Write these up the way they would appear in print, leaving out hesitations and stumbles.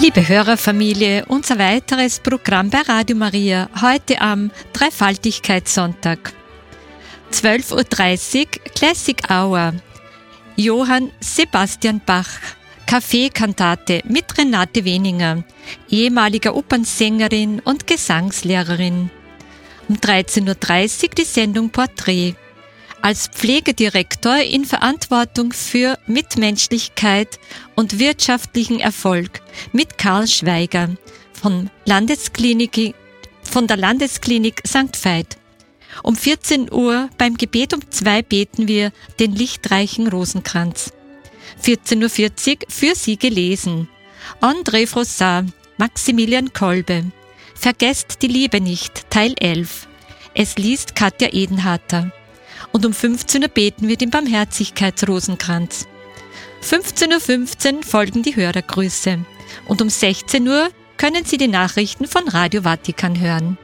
Liebe Hörerfamilie, unser weiteres Programm bei Radio Maria, heute am Dreifaltigkeitssonntag. 12.30 Uhr Classic Hour, Johann Sebastian Bach, Kaffeekantate mit Renate Weninger, ehemaliger Opernsängerin und Gesangslehrerin. Um 13.30 Uhr die Sendung Porträt. Als Pflegedirektor in Verantwortung für Mitmenschlichkeit und wirtschaftlichen Erfolg mit Karl Schweiger von der Landesklinik St. Veit. Um 14 Uhr beim Gebet um 2 beten wir den lichtreichen Rosenkranz. 14.40 Uhr für Sie gelesen. André Frossard, Maximilian Kolbe. Vergesst die Liebe nicht, Teil 11. Es liest Katja Edenharter. Und um 15 Uhr beten wir den Barmherzigkeitsrosenkranz. 15.15 Uhr folgen die Hörergrüße. Und um 16 Uhr können Sie die Nachrichten von Radio Vatikan hören.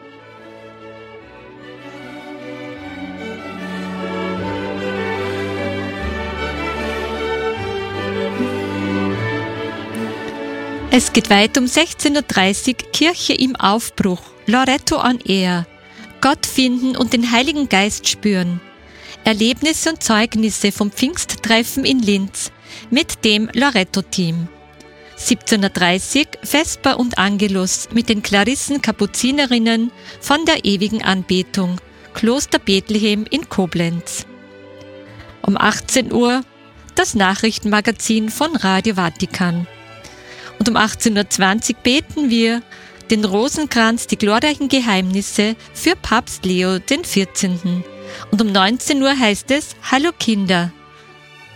Es geht weiter um 16.30 Uhr, Kirche im Aufbruch, Loretto on Air. Gott finden und den Heiligen Geist spüren. Erlebnisse und Zeugnisse vom Pfingsttreffen in Linz mit dem Loretto-Team. 17.30 Uhr Vesper und Angelus mit den Klarissen-Kapuzinerinnen von der ewigen Anbetung, Kloster Bethlehem in Koblenz. Um 18 Uhr das Nachrichtenmagazin von Radio Vatikan. Und um 18.20 Uhr beten wir den Rosenkranz, die glorreichen Geheimnisse für Papst Leo XIV. Und um 19 Uhr heißt es Hallo Kinder,